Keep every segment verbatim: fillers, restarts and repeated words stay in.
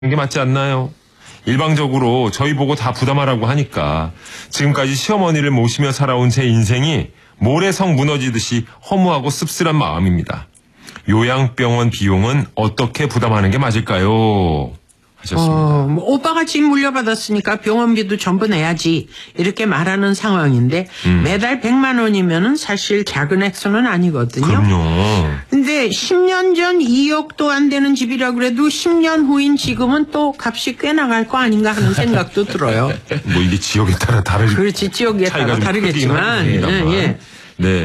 게 맞지 않나요? 일방적으로 저희 보고 다 부담하라고 하니까 지금까지 시어머니를 모시며 살아온 제 인생이 모래성 무너지듯이 허무하고 씁쓸한 마음입니다. 요양병원 비용은 어떻게 부담하는 게 맞을까요? 하셨습니다. 어, 뭐 오빠가 집 물려받았으니까 병원비도 전부 내야지 이렇게 말하는 상황인데 음. 매달 백만 원이면은 사실 작은 액수는 아니거든요. 그럼요. 근데 십 년 전 이억도 안 되는 집이라 그래도 십 년 후인 지금은 또 값이 꽤 나갈 거 아닌가 하는 생각도 들어요. 뭐 이게 지역에 따라 다르 그렇지, 지역에 따라 다르겠지만. 예, 예. 네.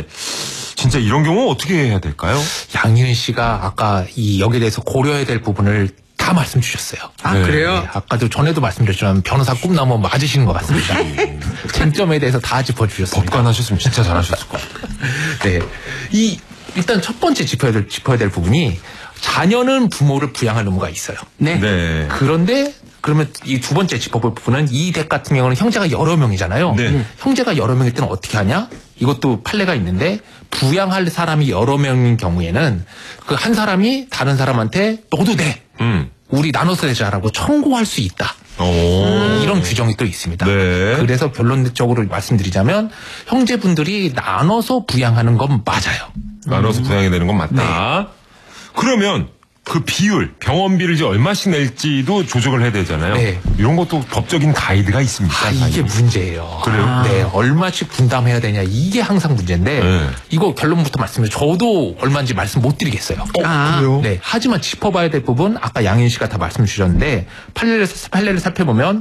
진짜 이런 경우 어떻게 해야 될까요? 양희은 씨가 아까 이 여기에 대해서 고려해야 될 부분을 다 말씀 주셨어요. 아, 네. 그래요? 네, 아까도 전에도 말씀드렸지만 변호사 꿈나무 맞으시는 것 같습니다. 쟁점에 대해서 다 짚어주셨습니다. 법관 하셨으면 진짜 잘하셨을 것 같아요. 네, 이 일단 첫 번째 짚어야 될 짚어야 될 부분이 자녀는 부모를 부양할 의무가 있어요. 네. 네. 그런데 그러면 이 두 번째 짚어볼 부분은 이 댁 같은 경우는 형제가 여러 명이잖아요. 네. 형제가 여러 명일 때는 어떻게 하냐? 이것도 판례가 있는데 부양할 사람이 여러 명인 경우에는 그 한 사람이 다른 사람한테 너도 돼. 음. 우리 나눠서 내자라고 청구할 수 있다. 오. 이런 규정이 또 있습니다. 네. 그래서 결론적으로 말씀드리자면 형제분들이 나눠서 부양하는 건 맞아요. 나눠서 부양이 되는 건 맞다. 그러면 그 비율, 병원비를 이제 얼마씩 낼지도 조정을 해야 되잖아요. 네. 이런 것도 법적인 가이드가 있습니까? 아, 이게 문제예요. 그래요? 네, 얼마씩 분담해야 되냐 이게 항상 문제인데 네. 이거 결론부터 말씀드려 저도 얼마인지 말씀 못 드리겠어요. 어, 아. 그래요? 네, 하지만 짚어봐야 될 부분 아까 양인 씨가 다 말씀 주셨는데 판례를 판례를 살펴보면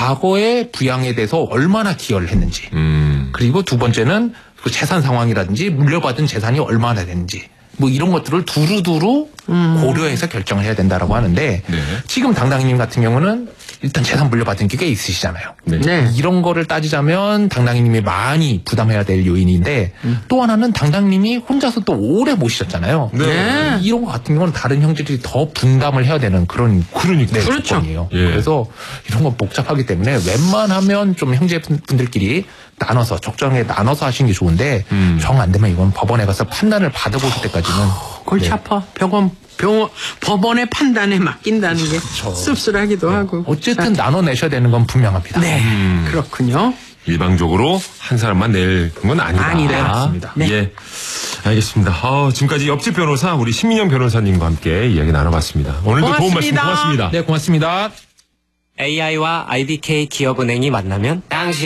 과거의 부양에 대해서 얼마나 기여를 했는지 음. 그리고 두 번째는 그 재산 상황이라든지 물려받은 재산이 얼마나 되는지 뭐 이런 것들을 두루두루 음. 고려해서 결정을 해야 된다라고 하는데 네. 지금 당당님 같은 경우는 일단 재산 물려받은 게 꽤 있으시잖아요. 네. 네. 이런 거를 따지자면 당당님이 많이 부담해야 될 요인인데 음. 또 하나는 당당님이 혼자서 또 오래 모시셨잖아요. 네. 이런 거 같은 경우는 다른 형제들이 더 분담을 해야 되는 그런 그러니까. 네, 그렇죠. 조건이에요. 예. 그래서 이런 건 복잡하기 때문에 웬만하면 좀 형제분들끼리 나눠서 적정하게 나눠서 하시는 게 좋은데 음. 정 안 되면 이건 법원에 가서 판단을 받아보실 때까지는 골치 네. 아파. 병원, 병원, 법원의 판단에 맡긴다는 게 씁쓸하기도 하고. 어쨌든 나눠내셔야 되는 건 분명합니다. 네. 음. 그렇군요. 일방적으로 한 사람만 낼 건 아니다. 아니다. 맞습니다. 네. 예. 알겠습니다. 아, 지금까지 옆집 변호사 우리 신민영 변호사님과 함께 이야기 나눠봤습니다. 오늘도 도움 말씀 고맙습니다. 고맙습니다. 네, 고맙습니다. 에이아이와 아이비케이 기업은행이 만나면 당신